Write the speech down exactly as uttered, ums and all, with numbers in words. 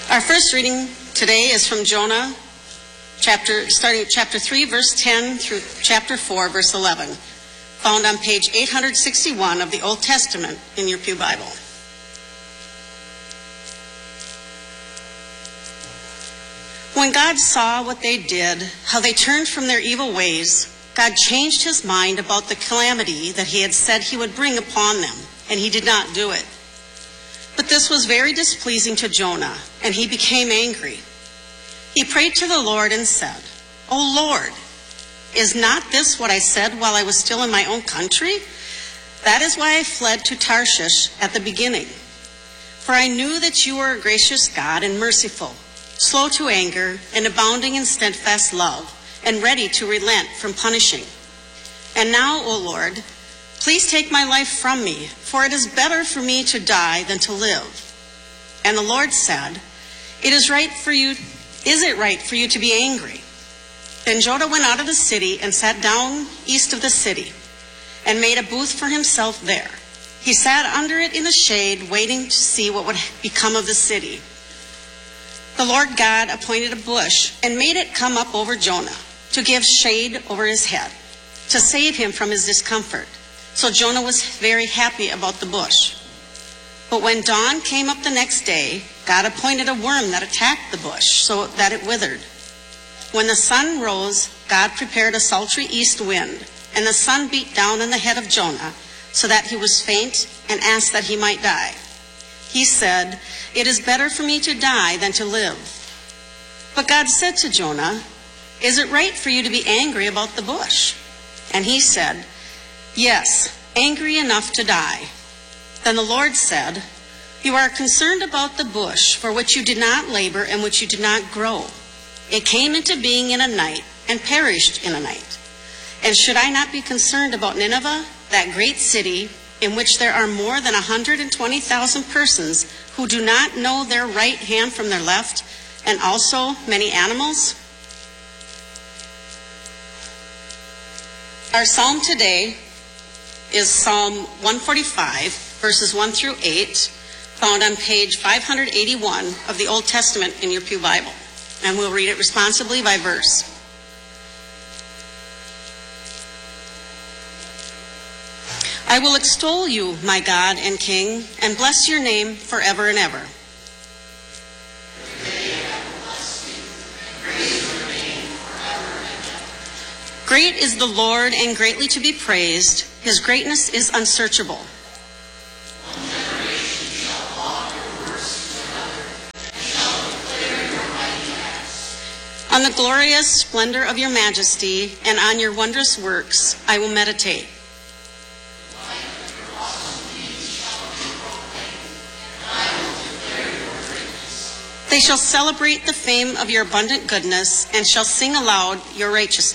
Our first reading today is from Jonah, chapter starting at chapter three, verse ten through chapter four, verse eleven, found on page eight hundred sixty-one of the Old Testament in your Pew Bible. When God saw what they did, how they turned from their evil ways, God changed his mind about the calamity that he had said he would bring upon them, and he did not do it. But this was very displeasing to Jonah, and he became angry. He prayed to the Lord and said, "O Lord, is not this what I said while I was still in my own country? That is why I fled to Tarshish at the beginning. For I knew that you are a gracious God and merciful, slow to anger and abounding in steadfast love, and ready to relent from punishing. And now, O Lord, please take my life from me, for it is better for me to die than to live." And the Lord said, "It is right for you, is it right for you to be angry?" Then Jonah went out of the city and sat down east of the city, and made a booth for himself there. He sat under it in the shade, waiting to see what would become of the city. The Lord God appointed a bush and made it come up over Jonah, to give shade over his head, to save him from his discomfort. So Jonah was very happy about the bush. But when dawn came up the next day, God appointed a worm that attacked the bush so that it withered. When the sun rose, God prepared a sultry east wind, and the sun beat down on the head of Jonah so that he was faint and asked that he might die. He said, "It is better for me to die than to live." But God said to Jonah, "Is it right for you to be angry about the bush?" And he said, "Yes, angry enough to die." Then the Lord said, "You are concerned about the bush for which you did not labor and which you did not grow. It came into being in a night and perished in a night. And should I not be concerned about Nineveh, that great city in which there are more than one hundred twenty thousand persons who do not know their right hand from their left, and also many animals?" Our psalm today is Psalm one forty-five, verses one through eight, found on page five hundred eighty-one of the Old Testament in your Pew Bible. And we'll read it responsibly by verse. I will extol you, my God and King, and bless your name forever and ever. Great is the Lord and greatly to be praised. His greatness is unsearchable. One generation shall talk your works to another, and shall declare your mighty acts. On the glorious splendor of your majesty and on your wondrous works I will meditate. Light of your awesome deeds shall be proclaimed, and I will declare your greatness. They shall celebrate the fame of your abundant goodness and shall sing aloud your righteousness.